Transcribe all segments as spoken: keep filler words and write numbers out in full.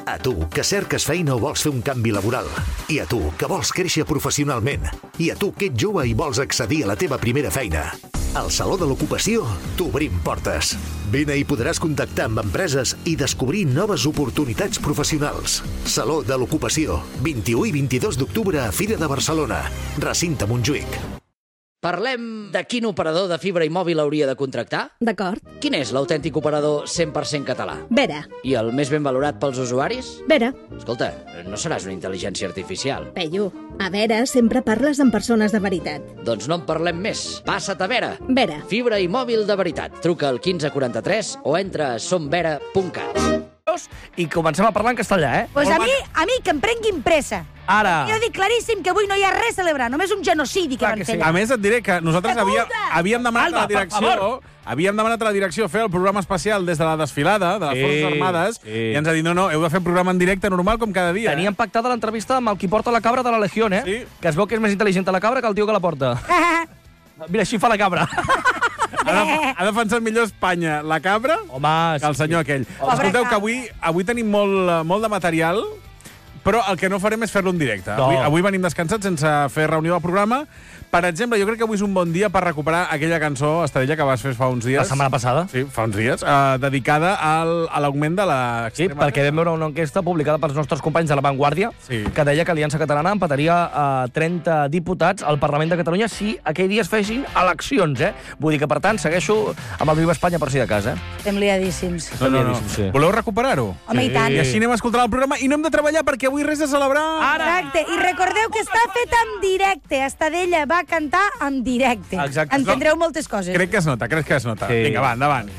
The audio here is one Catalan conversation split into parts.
A tu, que cerques feina o vols fer un canvi laboral. I a tu, que vols créixer professionalment. I a tu, que ets jove i vols accedir a la teva primera feina. Al Saló de l'Ocupació t'obrim portes. Vine i podràs contactar amb empreses i descobrir noves oportunitats professionals. Saló de l'Ocupació, vint-i-u i vint-i-dos d'octubre a Fira de Barcelona. Recinte Montjuïc. Parlem de quin operador de fibra i mòbil hauria de contractar? D'acord. Quin és l'autèntic operador cent per cent català? Vera. I el més ben valorat pels usuaris? Vera. Escolta, no seràs una intel·ligència artificial. Peyu, a Vera sempre parles amb persones de veritat. Doncs no en parlem més. Passa't a Vera. Vera. Fibra i mòbil de veritat. Truca al quinze quaranta-tres o entra a somvera punt cat. I comencem a parlar en castellà, eh? Pues a mi, a mi que em prenguin pressa. Ara. Jo dic claríssim que avui no hi ha res a celebrar, només un genocidi que Clar van que fer sí. allà. A més, et diré que nosaltres havíem, Escolta! havíem demanat Alba, a la per direcció... favor. Havíem demanat a la direcció fer el programa especial des de la desfilada de les Sí, Forces Armades sí. i ens ha dit, no, no, heu de fer programa en directe normal com cada dia. Teníem pactada l'entrevista amb el qui porta la cabra de la Legión, eh? Sí. Que es veu que és més intel·ligent la cabra que el tio que la porta. Mira, així fa la cabra. Ha, de, ha defensat millor Espanya la cabra Home, que el senyor aquell. Pobre Escolteu, que cabra. avui, avui tenim molt, eh, molt de material, però el que no farem és fer-lo en directe. No. Avui, avui venim descansats sense fer reunió del programa. Per exemple, jo crec que avui és un bon dia per recuperar aquella cançó, Estadella, que vas fer fa uns dies. La setmana passada. Sí, fa uns dies, uh, dedicada al, a l'augment de la... Sí, perquè vam veure una enquesta publicada pels nostres companys de La Vanguardia Sí. que deia que Aliança Catalana empataria a trenta diputats al Parlament de Catalunya si aquell dia es fessin eleccions, eh? Vull dir que, per tant, segueixo amb el Viva Espanya per si de cas, eh? Estem liadíssims. No, no, no. Sí. Voleu recuperar-ho? Home, i tant. I així anem a escoltar el programa i no hem de treballar perquè avui res de celebrar. Exacte, i recordeu que està fet en directe. Estadella va cantar en directe. Exacte. Entendreu moltes coses. Crec que es nota, crec que es nota. Sí. Vinga, va, endavant.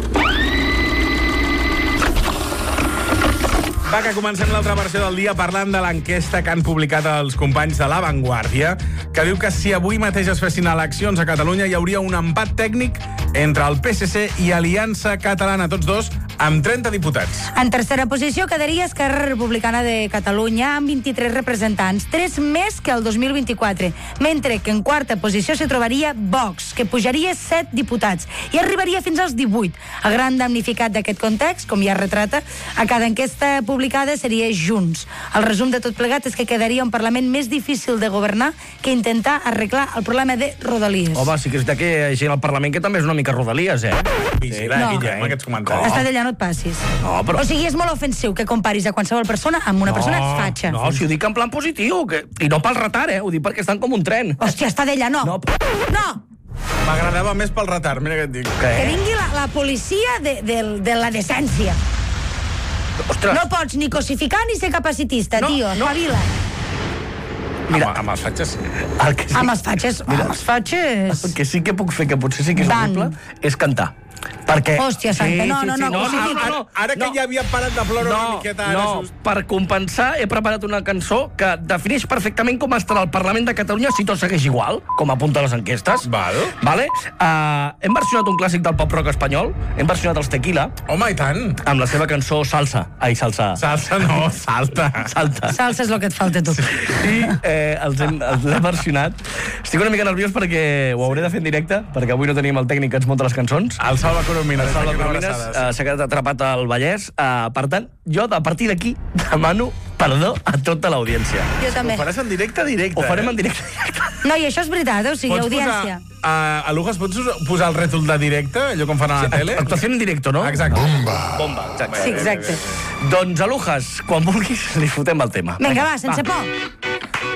Va, que comencem l'altra versió del dia parlant de l'enquesta que han publicat els companys de La Vanguardia, que diu que si avui mateix es fessin eleccions a Catalunya hi hauria un empat tècnic entre el P S C i Aliança Catalana, tots dos amb trenta diputats. En tercera posició quedaria Esquerra Republicana de Catalunya amb vint-i-tres representants, tres més que el dos mil vint-i-quatre, mentre que en quarta posició se trobaria Vox, que pujaria set diputats i arribaria fins als divuit. El gran damnificat d'aquest context, com ja retrata, a cada enquesta publicada seria Junts. El resum de tot plegat és que quedaria un Parlament més difícil de governar que intentar arreglar el problema de Rodalies. Home, sí que és veritat que hi ha gent al Parlament que també és una mica Rodalies, eh? Vigila, No. Guillem, aquests comentaris. Està d'allà, no et passis. No, però... O sigui, és molt ofensiu que comparis a qualsevol persona amb una persona fatxa. No, si ho dic en plan positiu, que... i no pel retard, eh? Ho dic perquè estan com un tren. Hòstia, està d'allà, no. No, No. M'agradava més pel retard, mira què et dic. Què? Que vingui la, la policia de, de, de la decència. Ostres, No pots ni cosificar ni ser capacitista, No, tio. no. Espavila. mira, Amb, amb els fatxes. el que sí, Amb els fatxes, amb els fatxes... el que sí que puc fer, que potser sí que és Van. horrible, és cantar. Perquè... Hòstia santa, no, no, no, no, cosifica. no, no, Ara que no. ja havia parat de ploure una No, miqueta, ara no, just... per compensar he preparat una cançó que defineix perfectament com estarà el Parlament de Catalunya si tot segueix igual, com apunta les enquestes. Val. Vale? Uh, hem versionat un clàssic del pop-rock espanyol, hem versionat els Tequila, Home, i tant. amb la seva cançó Salsa. Ai, Salsa. Salsa no, salta. Salta. Salsa és el que et falta, tu. I eh, els hem, els l'hem versionat. Estic una mica nerviós perquè ho hauré de fer en directe, perquè avui no tenim el tècnic que ens munta les cançons. El Salva Coromina. El Salva Coromines uh, s'ha quedat atrapat al Vallès. Uh, per tant, jo, a partir d'aquí, demano perdó a tota l'audiència. Jo també. Ho faràs en directe, directe. Ho farem eh? en directe. directe. No, i això és veritat, eh? O sigui, Pots audiència. posar... Uh, a Lujas, pots posar el rètol de directe, allò com fan a la tele? Actuació en directo, no? Exacte. Bomba. Bomba, exacte. Sí, exacte. Doncs, Alujas, quan vulguis, li fotem el tema. Vinga, va, sense por.